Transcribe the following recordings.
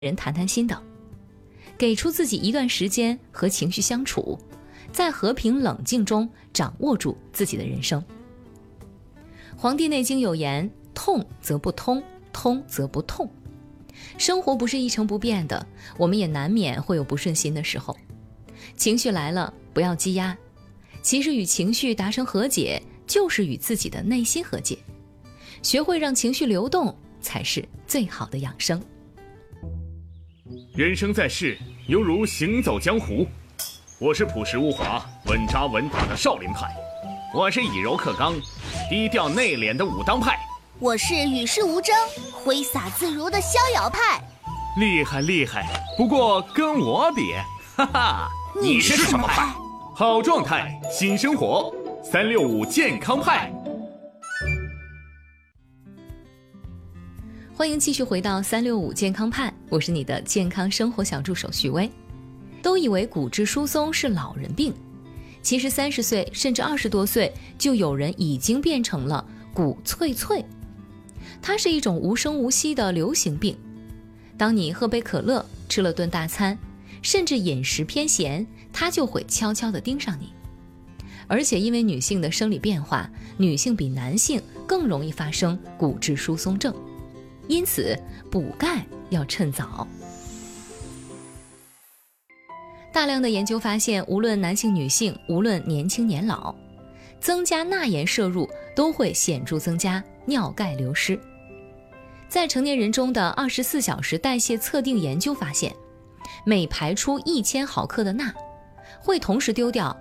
人谈谈心的，给出自己一段时间和情绪相处，在和平冷静中掌握住自己的人生。黄帝内经有言，痛则不通，通则不痛。生活不是一成不变的，我们也难免会有不顺心的时候。情绪来了，不要积压。其实与情绪达成和解，就是与自己的内心和解。学会让情绪流动，才是最好的养生。 人生在世，犹如行走江湖。我是朴实无华、稳扎稳打的少林派，我是以柔克刚、低调内敛的武当派， 我是与世无争、挥洒自如的逍遥派。 厉害厉害，不过跟我比，哈哈， 你是什么派？ 好状态，新生活，365健康派。 欢迎继续回到365健康派，我是你的健康生活小助手徐薇。都以为骨质疏松是老人病，其实30岁甚至20多岁就有人已经变成了骨脆脆。它是一种无声无息的流行病。当你喝杯可乐，吃了顿大餐，甚至饮食偏咸，它就会悄悄地盯上你。而且因为女性的生理变化，女性比男性更容易发生骨质疏松症，因此补钙要趁早。大量的研究发现，无论男性女性，无论年轻年老，增加钠盐摄入都会显著增加尿钙流失。在成年人中的24小时代谢测定研究发现，每排出1000毫克的钠，会同时丢掉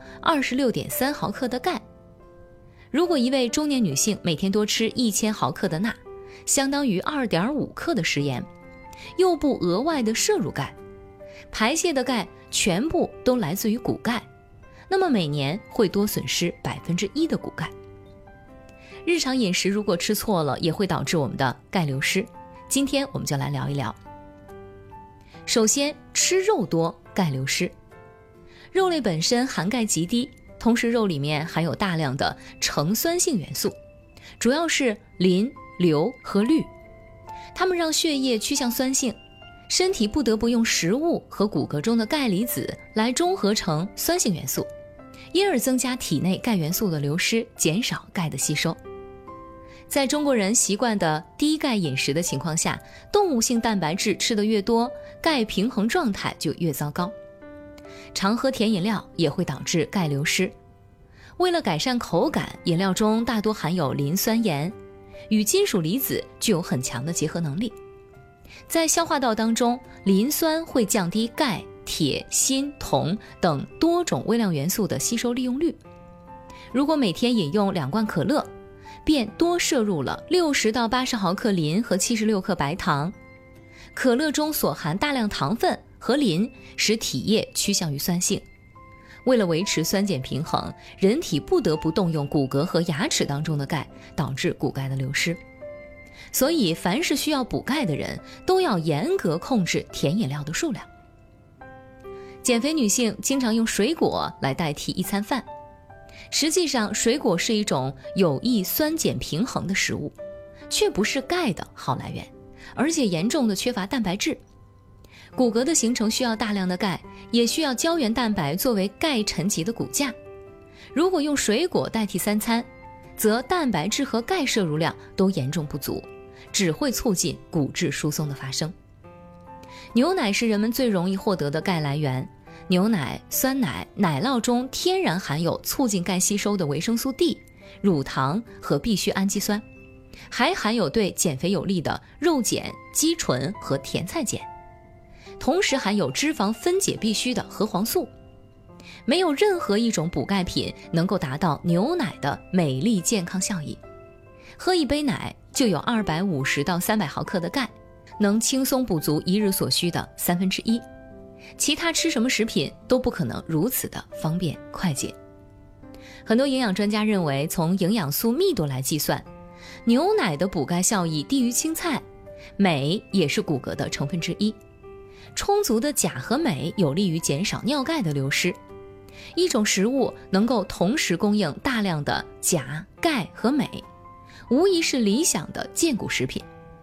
26.3毫克的钙。如果一位中年女性每天多吃1000毫克的钠，相当于2.5克的食盐，又不额外的摄入钙，排泄的钙全部都来自于骨钙，那么每年会多损失1%的骨钙。日常饮食如果吃错了，也会导致我们的钙流失。今天我们就来聊一聊。首先，吃肉多，钙流失。肉类本身含钙极低，同时肉里面含有大量的橙酸性元素，主要是磷、硫和氯，它们让血液趋向酸性，身体不得不用食物和骨骼中的钙离子来中和成酸性元素，因而增加体内钙元素的流失，减少钙的吸收。在中国人习惯的低钙饮食的情况下，动物性蛋白质吃得越多，钙平衡状态就越糟糕。常喝甜饮料也会导致钙流失。为了改善口感，饮料中大多含有磷酸盐，与金属离子具有很强的结合能力。在消化道当中，磷酸会降低钙、铁、锌、铜等多种微量元素的吸收利用率。如果每天饮用2罐可乐，便多摄入了60到80毫克磷和76克白糖。可乐中所含大量糖分和磷，使体液趋向于酸性。为了维持酸碱平衡，人体不得不动用骨骼和牙齿当中的钙，导致骨钙的流失。所以凡是需要补钙的人，都要严格控制甜饮料的数量。减肥女性经常用水果来代替一餐饭，实际上水果是一种有益酸碱平衡的食物，却不是钙的好来源，而且严重的缺乏蛋白质。骨骼的形成需要大量的钙，也需要胶原蛋白作为钙沉积的骨架。如果用水果代替3餐，则蛋白质和钙摄入量都严重不足，只会促进骨质疏松的发生。牛奶是人们最容易获得的钙来源，牛奶、酸奶、奶酪中天然含有促进钙吸收的维生素 D、乳糖和必需氨基酸，还含有对减肥有利的肉碱、肌醇和甜菜碱，同时含有脂肪分解必需的核黄素。没有任何一种补钙品能够达到牛奶的美丽健康效益。喝一杯奶就有250到300毫克的钙，能轻松补足一日所需的1/3。其他吃什么食品都不可能如此的方便快捷。很多营养专家认为，从营养素密度来计算，牛奶的补钙效益低于青菜，镁也是骨骼的成分之一。充足的钾和镁有利于减少尿钙的流失。一种食物能够同时供应大量的钾、钙和镁，无疑是理想的健骨食品。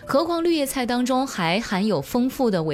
何况绿叶菜当中还含有丰富的